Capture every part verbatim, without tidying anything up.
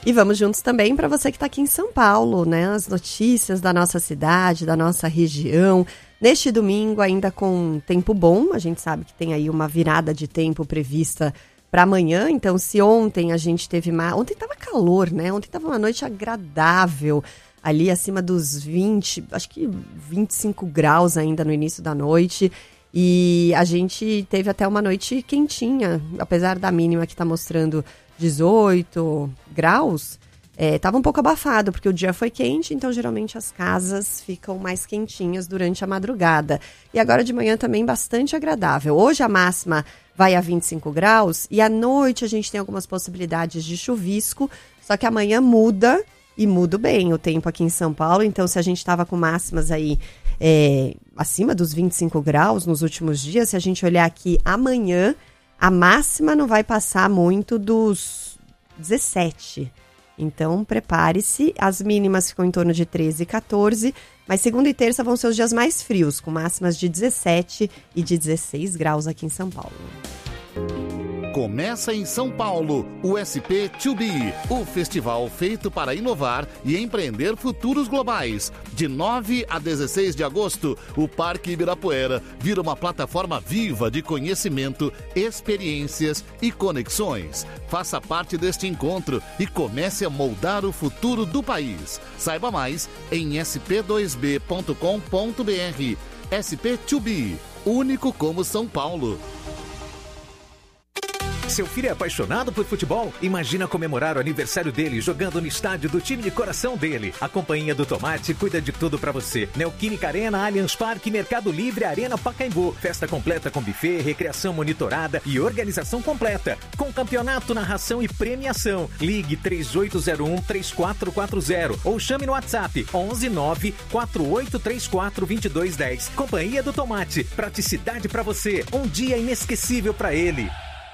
E vamos juntos também para você que está aqui em São Paulo, né? As notícias da nossa cidade, da nossa região. Neste domingo, ainda com tempo bom, a gente sabe que tem aí uma virada de tempo prevista para amanhã. Então, se ontem a gente teve mais... Ontem estava calor, né? Ontem estava uma noite agradável, ali acima dos vinte, acho que vinte e cinco graus ainda no início da noite. E a gente teve até uma noite quentinha, apesar da mínima que está mostrando dezoito graus. Estava é, um pouco abafado, porque o dia foi quente, então geralmente as casas ficam mais quentinhas durante a madrugada. E agora de manhã também bastante agradável. Hoje a máxima vai a vinte e cinco graus e à noite a gente tem algumas possibilidades de chuvisco, só que amanhã muda e muda bem o tempo aqui em São Paulo. Então se a gente estava com máximas aí é, acima dos vinte e cinco graus nos últimos dias, se a gente olhar aqui amanhã, a máxima não vai passar muito dos dezessete. Então, prepare-se. As mínimas ficam em torno de treze e quatorze, mas segunda e terça vão ser os dias mais frios, com máximas de dezessete e de dezesseis graus aqui em São Paulo. Começa em São Paulo, o S P dois B, o festival feito para inovar e empreender futuros globais. De nove a dezesseis de agosto, o Parque Ibirapuera vira uma plataforma viva de conhecimento, experiências e conexões. Faça parte deste encontro e comece a moldar o futuro do país. Saiba mais em s p dois b ponto com ponto b r. S P dois B, único como São Paulo. Seu filho é apaixonado por futebol? Imagina comemorar o aniversário dele jogando no estádio do time de coração dele. A Companhia do Tomate cuida de tudo pra você. Neoquímica Arena, Allianz Parque, Mercado Livre, Arena Pacaembu. Festa completa com buffet, recreação monitorada e organização completa. Com campeonato, narração e premiação. Ligue três oito zero um, três quatro quatro zero ou chame no WhatsApp onze nove quatro oito três quatro dois dois um zero. Companhia do Tomate. Praticidade pra você. Um dia inesquecível pra ele.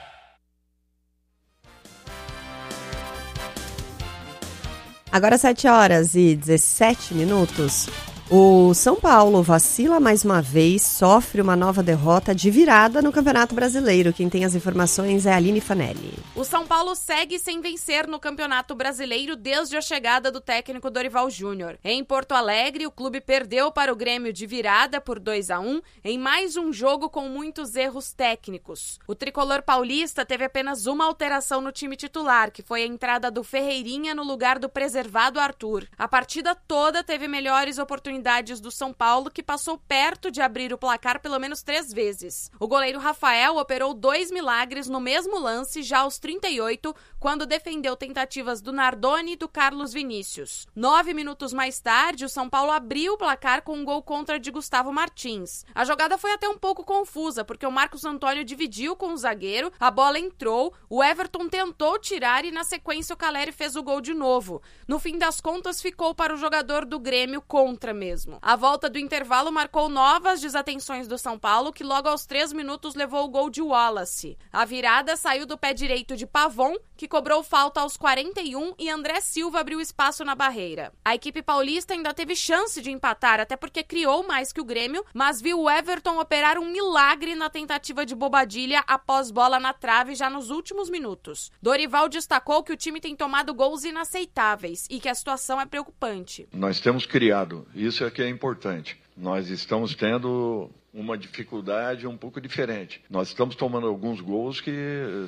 Agora sete horas e dezessete minutos. O São Paulo vacila mais uma vez, sofre uma nova derrota de virada no Campeonato Brasileiro. Quem tem as informações é a Aline Fanelli. O São Paulo segue sem vencer no Campeonato Brasileiro desde a chegada do técnico Dorival Júnior. Em Porto Alegre, o clube perdeu para o Grêmio de virada por dois a um em mais um jogo com muitos erros técnicos. O tricolor paulista teve apenas uma alteração no time titular, que foi a entrada do Ferreirinha no lugar do preservado Arthur. A partida toda teve melhores oportunidades do São Paulo, que passou perto de abrir o placar pelo menos três vezes. O goleiro Rafael operou dois milagres no mesmo lance, já aos trinta e oito, quando defendeu tentativas do Nardoni e do Carlos Vinícius. Nove minutos mais tarde, o São Paulo abriu o placar com um gol contra de Gustavo Martins. A jogada foi até um pouco confusa, porque o Marcos Antônio dividiu com o zagueiro, a bola entrou, o Everton tentou tirar e na sequência o Caleri fez o gol de novo. No fim das contas, ficou para o jogador do Grêmio contra mesmo. A volta do intervalo marcou novas desatenções do São Paulo, que logo aos três minutos levou o gol de Wallace. A virada saiu do pé direito de Pavon, que cobrou falta aos quarenta e um e André Silva abriu espaço na barreira. A equipe paulista ainda teve chance de empatar, até porque criou mais que o Grêmio, mas viu o Everton operar um milagre na tentativa de Bobadilha após bola na trave já nos últimos minutos. Dorival destacou que o time tem tomado gols inaceitáveis e que a situação é preocupante. Nós temos criado, isso é que é importante. Nós estamos tendo uma dificuldade um pouco diferente. Nós estamos tomando alguns gols que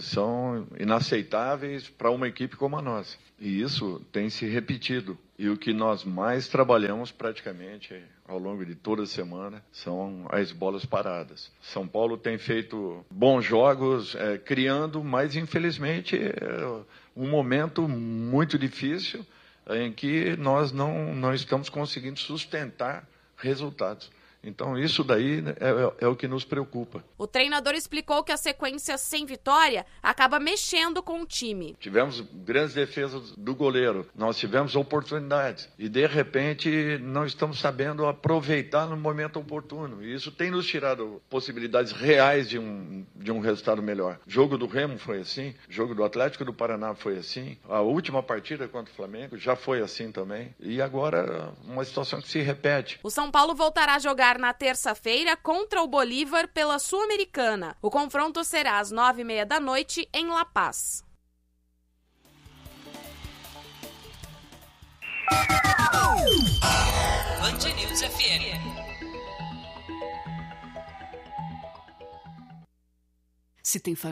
são inaceitáveis para uma equipe como a nossa. E isso tem se repetido. E o que nós mais trabalhamos praticamente ao longo de toda a semana são as bolas paradas. São Paulo tem feito bons jogos, é, criando, mas infelizmente é um momento muito difícil em que nós não, não estamos conseguindo sustentar resultados. Então isso daí é, é, é o que nos preocupa. O treinador explicou que a sequência sem vitória acaba mexendo com o time. Tivemos grandes defesas do goleiro, nós tivemos oportunidades e de repente não estamos sabendo aproveitar no momento oportuno. E isso tem nos tirado possibilidades reais de um, de um resultado melhor. O jogo do Remo foi assim, o jogo do Atlético do Paraná foi assim, a última partida contra o Flamengo já foi assim também. E agora uma situação que se repete. O São Paulo voltará a jogar na terça-feira contra o Bolívar pela Sul-Americana. O confronto será às nove e meia da noite em La Paz. Band News F M. Se tem família